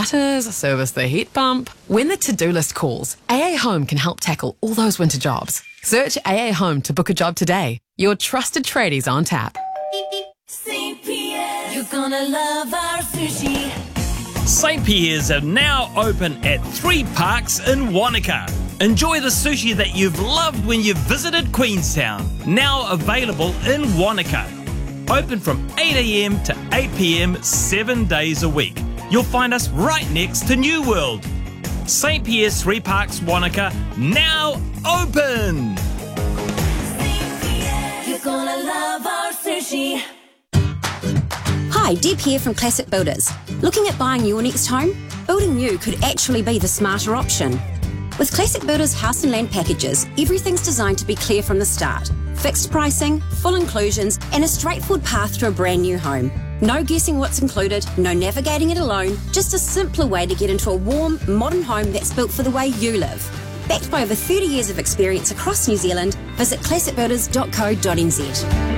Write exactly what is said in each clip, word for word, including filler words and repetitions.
gutters, service the heat pump. When the to-do list calls, A A Home can help tackle all those winter jobs. Search A A Home to book a job today. Your trusted tradies on tap. Saint Pierre's, you're gonna love our sushi. Saint Pierre's are now open at three parks in Wanaka. Enjoy the sushi that you've loved when you visited Queenstown. Now available in Wanaka. Open from eight a m to eight p m seven days a week. You'll find us right next to New World. Saint Pierre's Three Parks Wanaka, now open! Saint Pierre's, you're gonna love our sushi. Hi, Deb here from Classic Builders. Looking at buying your next home? Building new could actually be the smarter option. With Classic Builders house and land packages, everything's designed to be clear from the start. Fixed pricing, full inclusions, and a straightforward path to a brand new home. No guessing what's included, no navigating it alone, just a simpler way to get into a warm, modern home that's built for the way you live. Backed by over thirty years of experience across New Zealand, visit classic builders dot co dot n z.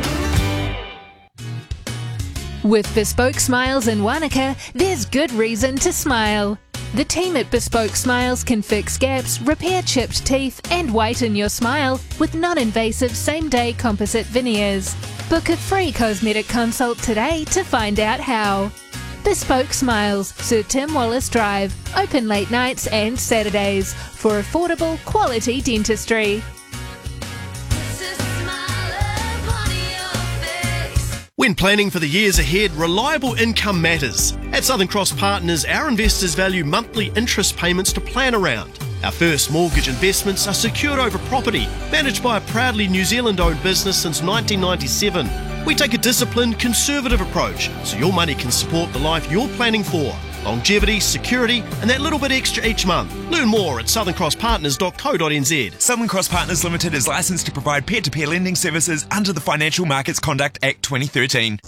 With Bespoke Smiles in Wanaka, there's good reason to smile. The team at Bespoke Smiles can fix gaps, repair chipped teeth and whiten your smile with non-invasive same-day composite veneers. Book a free cosmetic consult today to find out how. Bespoke Smiles, Sir Tim Wallace Drive, open late nights and Saturdays for affordable quality dentistry. When planning for the years ahead, reliable income matters. At Southern Cross Partners, our investors value monthly interest payments to plan around. Our first mortgage investments are secured over property, managed by a proudly New Zealand-owned business since nineteen ninety-seven. We take a disciplined, conservative approach, so your money can support the life you're planning for. Longevity, security, and that little bit extra each month. Learn more at southern cross partners dot co dot n z. Southern Cross Partners Limited is licensed to provide peer-to-peer lending services under the Financial Markets Conduct Act twenty thirteen.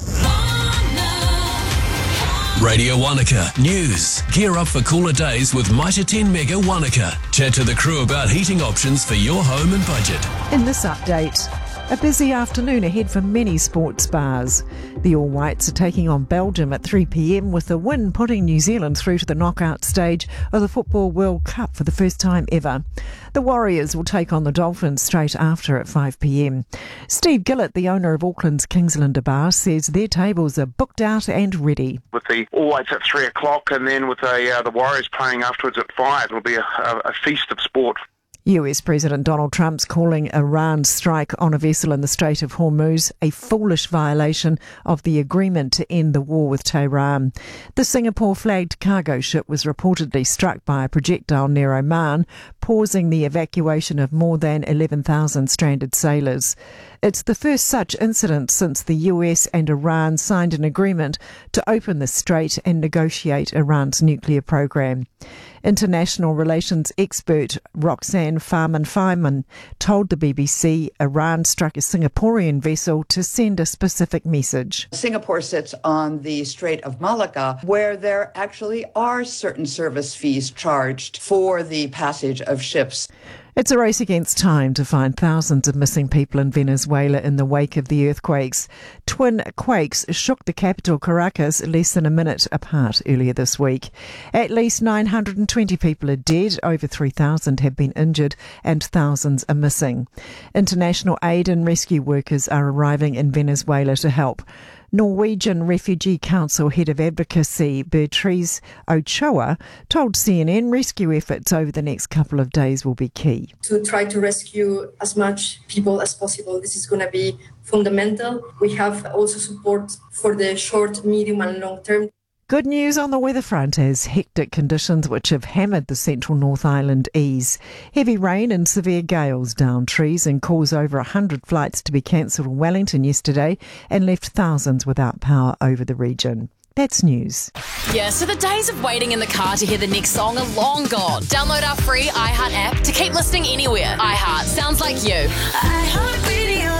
Radio Wanaka News. Gear up for cooler days with Mitre ten Mega Wanaka. Chat to the crew about heating options for your home and budget. In this update, a busy afternoon ahead for many sports bars. The All Whites are taking on Belgium at three p m with the win putting New Zealand through to the knockout stage of the Football World Cup for the first time ever. The Warriors will take on the Dolphins straight after at five p m. Steve Gillett, the owner of Auckland's Kingslander Bar, says their tables are booked out and ready. With the All Whites at three o'clock and then with the, uh, the Warriors playing afterwards at five, it'll be a, a, a feast of sport. U S President Donald Trump's calling Iran's strike on a vessel in the Strait of Hormuz a foolish violation of the agreement to end the war with Tehran. The Singapore-flagged cargo ship was reportedly struck by a projectile near Oman, pausing the evacuation of more than eleven thousand stranded sailors. It's the first such incident since the U S and Iran signed an agreement to open the strait and negotiate Iran's nuclear program. International relations expert Roxanne Farman-Feynman told the B B C Iran struck a Singaporean vessel to send a specific message. Singapore sits on the Strait of Malacca, where there actually are certain service fees charged for the passage of ships. It's a race against time to find thousands of missing people in Venezuela in the wake of the earthquakes. Twin quakes shook the capital Caracas less than a minute apart earlier this week. At least nine hundred twenty people are dead, over three thousand have been injured, and thousands are missing. International aid and rescue workers are arriving in Venezuela to help. Norwegian Refugee Council Head of Advocacy Beatriz Ochoa told C N N rescue efforts over the next couple of days will be key. To try to rescue as much people as possible. This is going to be fundamental. We have also support for the short, medium and long term. Good news on the weather front as hectic conditions which have hammered the central North Island ease. Heavy rain and severe gales downed trees and caused over one hundred flights to be cancelled in Wellington yesterday and left thousands without power over the region. That's news. Yeah, so the days of waiting in the car to hear the next song are long gone. Download our free iHeart app to keep listening anywhere. iHeart sounds like you. iHeart Radio.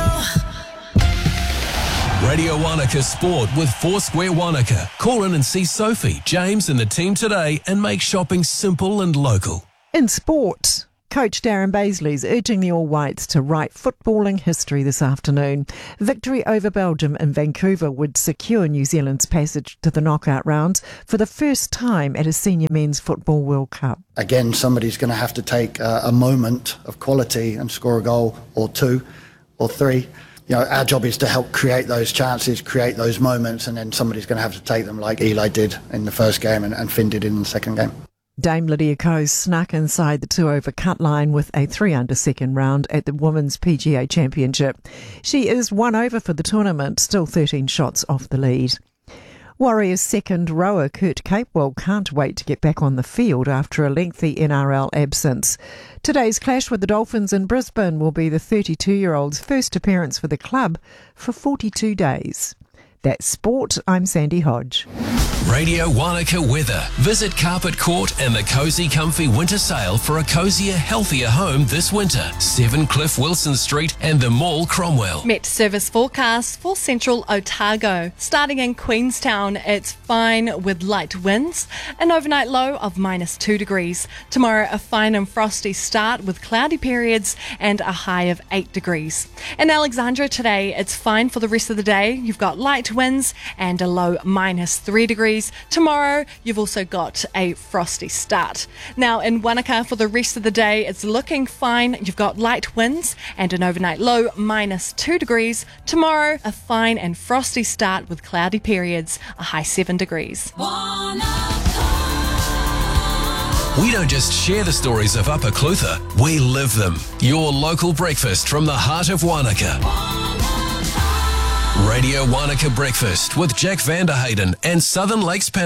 Radio Wanaka Sport with Foursquare Wanaka. Call in and see Sophie, James and the team today and make shopping simple and local. In sport, Coach Darren Baisley's urging the All Whites to write footballing history this afternoon. Victory over Belgium in Vancouver would secure New Zealand's passage to the knockout rounds for the first time at a Senior Men's Football World Cup. Again, somebody's going to have to take uh, a moment of quality and score a goal or two or three. You know, our job is to help create those chances, create those moments, and then somebody's going to have to take them like Eli did in the first game and, and Finn did in the second game. Dame Lydia Ko snuck inside the two-over cut line with a three-under second round at the Women's P G A Championship. She is one over for the tournament, still thirteen shots off the lead. Warriors' second rower Kurt Capewell can't wait to get back on the field after a lengthy N R L absence. Today's clash with the Dolphins in Brisbane will be the thirty-two-year-old's first appearance for the club for forty-two days. That's sport. I'm Sandy Hodge. Radio Wanaka weather. Visit Carpet Court and the Cosy Comfy Winter Sale for a cosier, healthier home this winter. seven Cliff Wilson Street and the Mall Cromwell. Met service forecast for central Otago. Starting in Queenstown, it's fine with light winds. An overnight low of minus two degrees. Tomorrow, a fine and frosty start with cloudy periods and a high of eight degrees. In Alexandra today, it's fine for the rest of the day. You've got light winds and a low minus three degrees. Tomorrow, you've also got a frosty start. Now, in Wanaka for the rest of the day, it's looking fine. You've got light winds and an overnight low minus two degrees. Tomorrow, a fine and frosty start with cloudy periods, a high seven degrees. We don't just share the stories of Upper Clutha, we live them. Your local breakfast from the heart of Wanaka. Radio Wanaka Breakfast with Jack Vanderhayden and Southern Lakes Panel.